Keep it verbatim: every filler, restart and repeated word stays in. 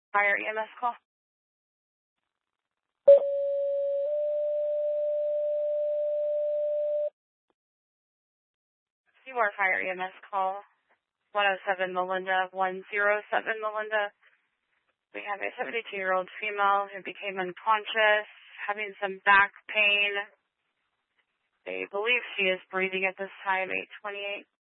Fire E M S call. Seymour Fire E M S call. one oh seven Melinda, one oh seven Melinda. We have a seventy-two-year-old female who became unconscious, having some back pain. They believe she is breathing at this time, eight twenty-eight.